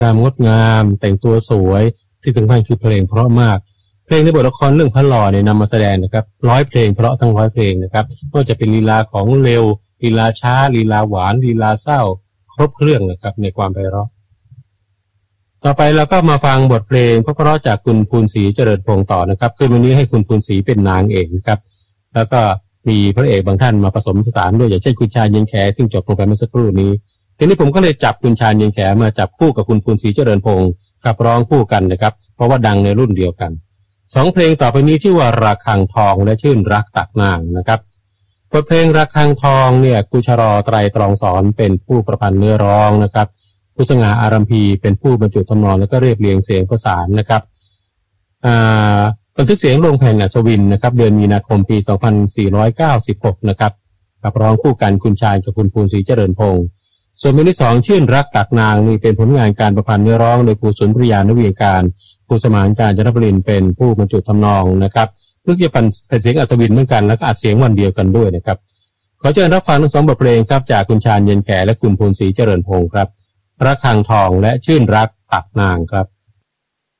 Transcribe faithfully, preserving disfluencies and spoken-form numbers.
งามงดงามแต่งตัวสวยที่สำคัญคือเพลงเพราะมากเพลงในบทละครเรื่องพระหล่อเนี่ยนำมาแสดงนะครับร้อยเพลงเพราะทั้งร้อยเพลงนะครับไม่ว่าจะเป็นลีลาของเร็วลีลาช้าลีลาหวานลีลาเศร้าครบเครื่องนะครับในความไพเราะต่อไปเราก็มาฟังบทเพลงเพราะๆจากคุณภูนศรีเจริญพงศ์ต่อนะครับคืนวันนี้ให้คุณภูนศรีเป็นนางเอกนะครับแล้วก็มีพระเอกบางท่านมาผสมผสานด้วยอย่างเช่นคุณชาญเย็นแขซึ่งจบลงไปเมื่อสักครู่นี้ทีนี้ผมก็เลยจับคุณชาญเย็นแขมาจับคู่กับคุณภูนศรีเจริญพงศ์ขับร้องคู่กันนะครับเพราะว่าดังในรุ่นเดียวกันสองเพลงต่อไปนี้ชื่อว่าระฆังทองและชื่นรักตักนางนะครับบทเพลงระฆังทองเนี่ยกุชรไตรตรองสอนเป็นผู้ประพันธ์เนื้อร้องนะครับผู้สง่าอารัมพีเป็นผู้บรรจุทำนองแล้วก็เรียบเรียงเสียงประสานนะครับบันทึกเสียงลงแผ่นอัศวินนะครับเดือนมีนาคมปีสองพันสี่ร้อยเก้าสิบหกนะครับกับร้องคู่กันคุณชาญกับคุณภูนศรีเจริญพงศ์ส่วนเพลงที่สองชื่นรักตักนางนี่เป็นผลงานการประพันธ์เนื้อร้องโดยครูสุนทรยานวิการครูสมานการจนบรินเป็นผู้บรรจุทำนองนะครับเพื่อจะเป็นเสียงอัศวินเหมือนกันแล้วก็อัดเสียงวันเดียวกันด้วยนะครับขอเชิญรับฟังทั้งสองบทเพลงครับจากคุณชาญเย็นแขและคุณภูนศรีเจริญพงศ์ครับระฆังทองและชื่นรักตักนางครับ